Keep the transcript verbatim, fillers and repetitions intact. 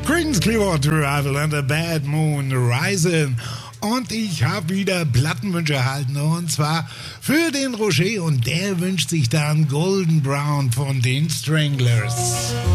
Creedence Clearwater Revival and a Bad Moon Rising. Und ich habe wieder Plattenwünsche erhalten, und zwar für den Roger, und der wünscht sich dann Golden Brown von den Stranglers.